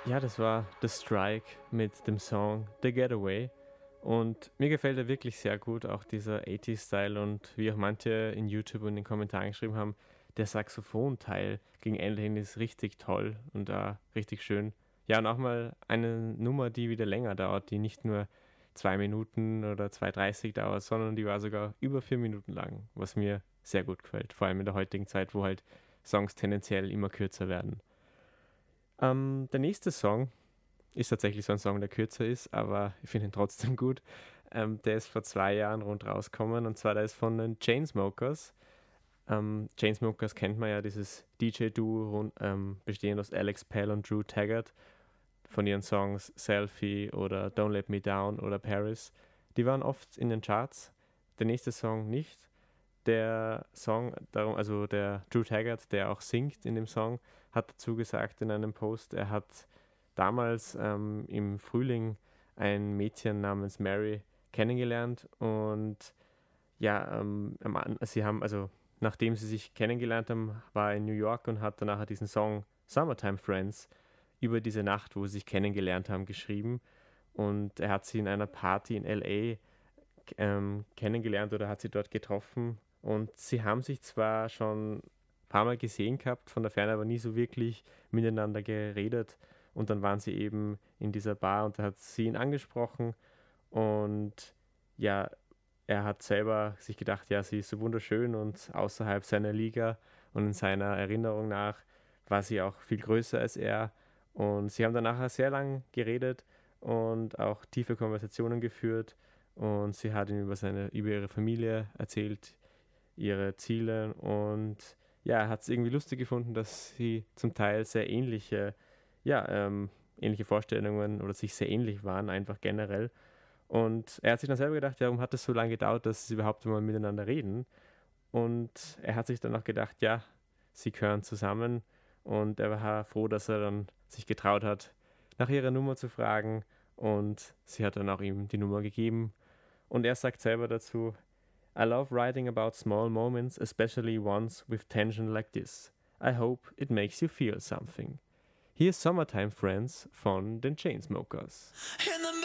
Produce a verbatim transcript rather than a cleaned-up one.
Ja, das war The Strike mit dem Song The Getaway. Und mir gefällt er wirklich sehr gut, auch dieser achtziger-Style und wie auch manche in YouTube und in den Kommentaren geschrieben haben, der Saxophon-Teil gegen Ende hin ist richtig toll und äh, richtig schön. Ja, und auch mal eine Nummer, die wieder länger dauert, die nicht nur zwei Minuten oder zwei dreißig dauert, sondern die war sogar über vier Minuten lang, was mir sehr gut gefällt, vor allem in der heutigen Zeit, wo halt Songs tendenziell immer kürzer werden. Ähm, der nächste Song ist tatsächlich so ein Song, der kürzer ist, aber ich finde ihn trotzdem gut. Ähm, der ist vor zwei Jahren rund rausgekommen und zwar der ist von den Chainsmokers. Ähm, Chainsmokers kennt man ja, dieses D J-Duo rund- ähm, bestehend aus Alex Pell und Drew Taggart von ihren Songs Selfie oder Don't Let Me Down oder Paris. Die waren oft in den Charts, der nächste Song nicht. Der Song, darum, also der Drew Taggart, der auch singt in dem Song, hat dazu gesagt in einem Post, er hat damals ähm, im Frühling ein Mädchen namens Mary kennengelernt und ja, ähm, am An- sie haben, also nachdem sie sich kennengelernt haben, war er in New York und hat danach diesen Song Summertime Friends über diese Nacht, wo sie sich kennengelernt haben, geschrieben und er hat sie in einer Party in L A ähm, kennengelernt oder hat sie dort getroffen. Und sie haben sich zwar schon ein paar Mal gesehen gehabt, von der Ferne aber nie so wirklich miteinander geredet. Und dann waren sie eben in dieser Bar und da hat sie ihn angesprochen. Und ja, er hat selber sich gedacht, ja, sie ist so wunderschön und außerhalb seiner Liga und in seiner Erinnerung nach war sie auch viel größer als er. Und sie haben dann nachher sehr lang geredet und auch tiefe Konversationen geführt. Und sie hat ihm über, seine, über ihre Familie erzählt, ihre Ziele. Und ja, er hat es irgendwie lustig gefunden, dass sie zum Teil sehr ähnliche, ja, ähm, ähnliche Vorstellungen oder sich sehr ähnlich waren, einfach generell. Und er hat sich dann selber gedacht, warum hat es so lange gedauert, dass sie überhaupt mal miteinander reden? Und er hat sich dann auch gedacht, ja, sie gehören zusammen. Und er war froh, dass er dann sich getraut hat, nach ihrer Nummer zu fragen. Und sie hat dann auch ihm die Nummer gegeben. Und er sagt selber dazu, I love writing about small moments, especially ones with tension like this. I hope it makes you feel something. Here's Summertime Friends von den Chainsmokers. In the